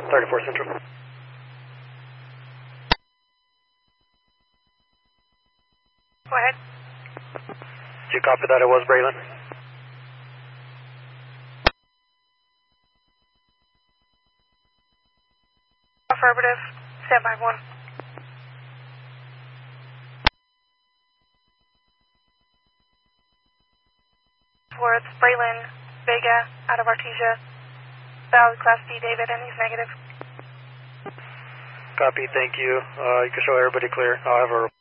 34 Central. Go ahead. Did you copy that? It was Braylon. Affirmative. Standby 1. Towards Braylon, Vega, out of Artesia. Valid Class D, David, and he's negative. Copy, thank you. You can show everybody clear. I'll have a